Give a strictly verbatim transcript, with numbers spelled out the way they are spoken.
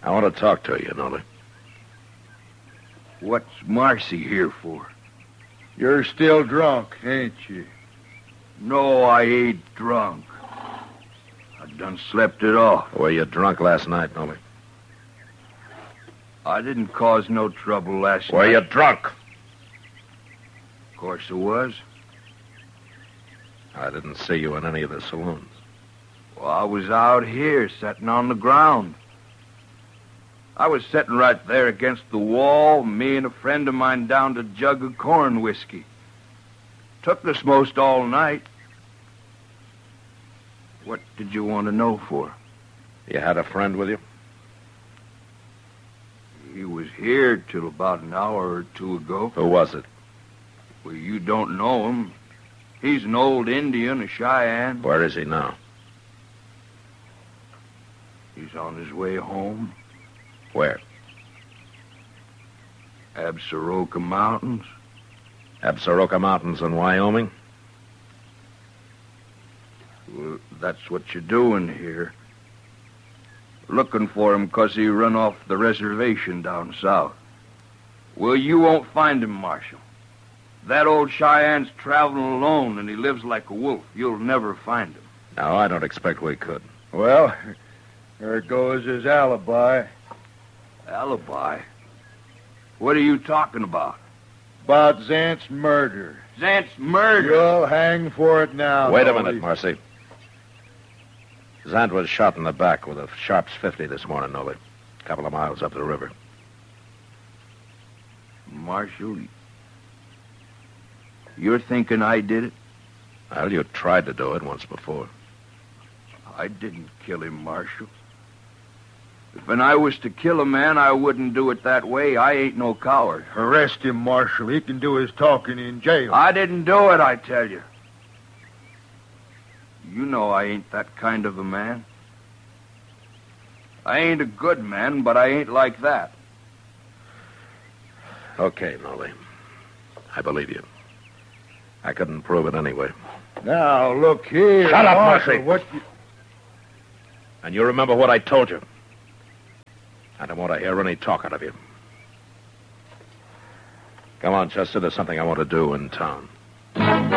I want to talk to you, Nolly. What's Marcy here for? You're still drunk, ain't you? No, I ain't drunk. I done slept it off. Were you drunk last night, Nolly? I didn't cause no trouble last Were night. you drunk? Of course I was. I didn't see you in any of the saloons. Well, I was out here, sitting on the ground. I was sitting right there against the wall, me and a friend of mine downed a jug of corn whiskey. Took us most all night. What did you want to know for? You had a friend with you? He was here till about an hour or two ago. Who was it? Well, you don't know him. He's an old Indian, a Cheyenne. Where is he now? He's on his way home. Where? Absaroka Mountains. Absaroka Mountains in Wyoming? Well, that's what you're doing here. Looking for him because he run off the reservation down south. Well, you won't find him, Marshal. That old Cheyenne's traveling alone, and he lives like a wolf. You'll never find him. No, I don't expect we could. Well, there goes his alibi. Alibi? What are you talking about? About Zant's murder. Zant's murder? You'll hang for it now. Wait a Nolly. minute, Marcy. Zant was shot in the back with a Sharps fifty this morning, Nolly. A couple of miles up the river. Marshal, you're thinking I did it? Well, you tried to do it once before. I didn't kill him, Marshal. If and I was to kill a man, I wouldn't do it that way. I ain't no coward. Arrest him, Marshal. He can do his talking in jail. I didn't do it, I tell you. You know I ain't that kind of a man. I ain't a good man, but I ain't like that. Okay, Nolly. I believe you. I couldn't prove it anyway. Now, look here. Shut up, Marshal, Marcy. What you... And you remember what I told you. I don't want to hear any talk out of you. Come on, Chester. There's something I want to do in town.